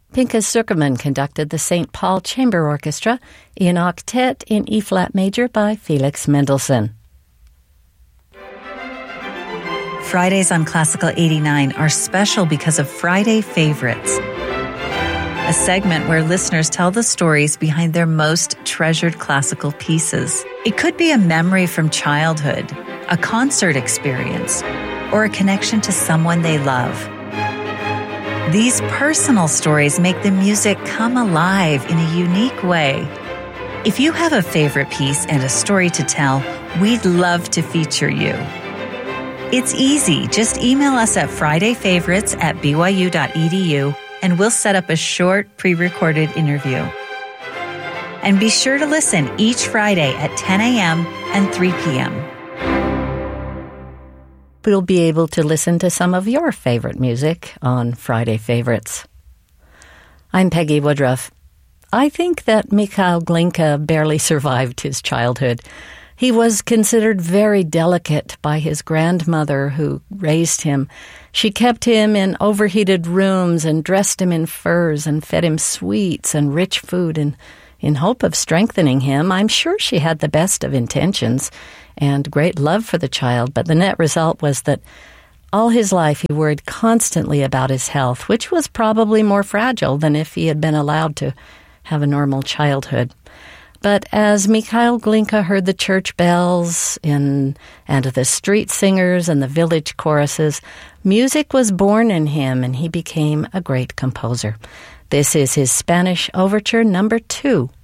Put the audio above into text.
Pinchas Zuckerman conducted the St. Paul Chamber Orchestra in octet in E-flat major by Felix Mendelssohn. Fridays on Classical 89 are special because of Friday Favorites, a segment where listeners tell the stories behind their most treasured classical pieces. It could be a memory from childhood, a concert experience, or a connection to someone they love. These personal stories make the music come alive in a unique way. If you have a favorite piece and a story to tell, we'd love to feature you. It's easy. Just email us at fridayfavorites@byu.edu and we'll set up a short pre-recorded interview. And be sure to listen each Friday at 10 a.m. and 3 p.m. We'll be able to listen to some of your favorite music on Friday Favorites. I'm Peggy Woodruff. I think that Mikhail Glinka barely survived his childhood. He was considered very delicate by his grandmother who raised him. She kept him in overheated rooms and dressed him in furs and fed him sweets and rich food. And in hope of strengthening him, I'm sure she had the best of intentions and great love for the child, but the net result was that all his life he worried constantly about his health, which was probably more fragile than if he had been allowed to have a normal childhood. But as Mikhail Glinka heard the church bells and the street singers and the village choruses, music was born in him and he became a great composer. This is his Spanish Overture No. 2.